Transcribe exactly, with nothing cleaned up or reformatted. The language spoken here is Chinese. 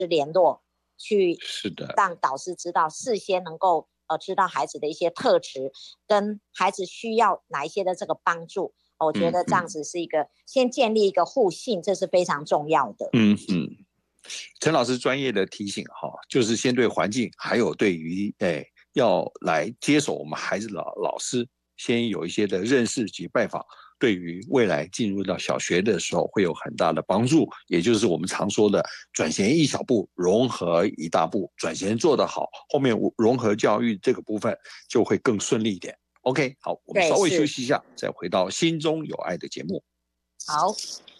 联络，去是的， 让导师知道，事先能够呃知道孩子的一些特质，跟孩子需要哪一些的这个帮助。我觉得这样子是一个、嗯、先建立一个互信，这是非常重要的。 嗯嗯，陈老师专业的提醒哈，就是先对环境，还有对于哎要来接手我们孩子的老师，先有一些的认识及拜访，对于未来进入到小学的时候会有很大的帮助。也就是我们常说的转衔一小步，融合一大步。转衔做得好，后面融合教育这个部分就会更顺利一点。OK， 好，我们稍微休息一下，再回到心中有爱的节目。 好。